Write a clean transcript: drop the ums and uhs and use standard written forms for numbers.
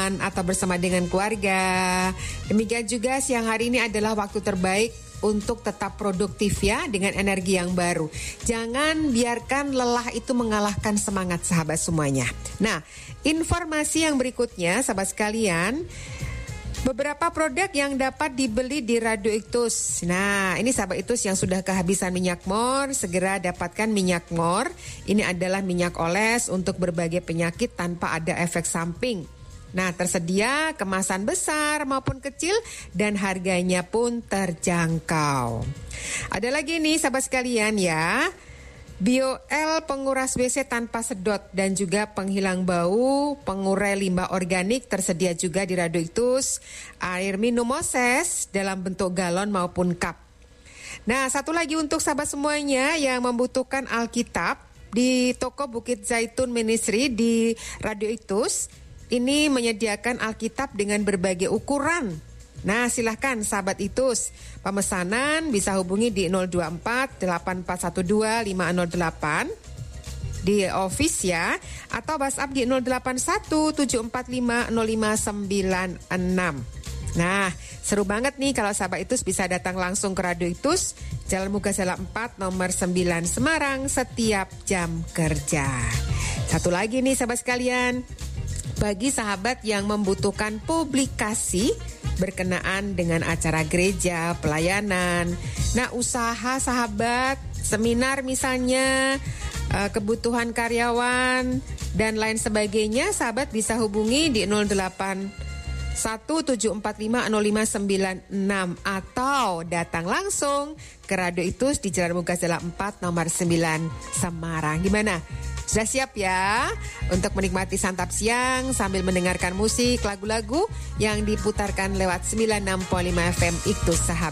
teman atau bersama dengan keluarga. Demikian juga siang hari ini adalah waktu terbaik untuk tetap produktif ya, dengan energi yang baru. Jangan biarkan lelah itu mengalahkan semangat sahabat semuanya. Nah, informasi yang berikutnya sahabat sekalian, beberapa produk yang dapat dibeli di Radio Iktus. Nah, ini sahabat Iktus yang sudah kehabisan minyak mor, segera dapatkan minyak mor. Ini adalah minyak oles untuk berbagai penyakit tanpa ada efek samping. Nah, tersedia kemasan besar maupun kecil dan harganya pun terjangkau. Ada lagi nih sahabat sekalian ya, BioL penguras WC tanpa sedot dan juga penghilang bau, pengurai limbah organik tersedia juga di Radio Iktus. Air minum Moses dalam bentuk galon maupun cup. Nah, satu lagi untuk sahabat semuanya yang membutuhkan Alkitab di toko Bukit Zaitun Ministry di Radio Iktus. Ini menyediakan Alkitab dengan berbagai ukuran. Nah, silahkan sahabat Iktus. Pemesanan bisa hubungi di 024 8412 508 di office ya, atau WhatsApp di 081 745 0596. Nah, seru banget nih kalau sahabat Iktus bisa datang langsung ke Radio Iktus, Jalan Mugasala 4 nomor 9 Semarang setiap jam kerja. Satu lagi nih sahabat sekalian, bagi sahabat yang membutuhkan publikasi berkenaan dengan acara gereja, pelayanan, nah usaha sahabat, seminar misalnya, kebutuhan karyawan dan lain sebagainya, sahabat bisa hubungi di 08 1745059 atau datang langsung ke Radio Iktus di Jalan Mugasala 4 nomor 9 Semarang. Gimana? Sudah siap ya untuk menikmati santap siang sambil mendengarkan musik, lagu-lagu yang diputarkan lewat 96.5 FM Iktus Sahabat.